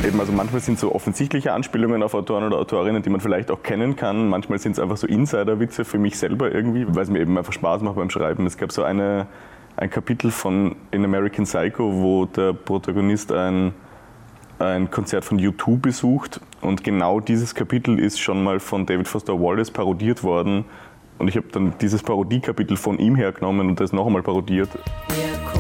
Eben, also manchmal sind so offensichtliche Anspielungen auf Autoren oder Autorinnen, die man vielleicht auch kennen kann. Manchmal sind es einfach so Insider-Witze für mich selber irgendwie, weil es mir eben einfach Spaß macht beim Schreiben. Es gab so ein Kapitel von In American Psycho, wo der Protagonist ein Konzert von U2 besucht und genau dieses Kapitel ist schon mal von David Foster Wallace parodiert worden und ich habe dann dieses Parodiekapitel von ihm hergenommen und das noch einmal parodiert. Yeah.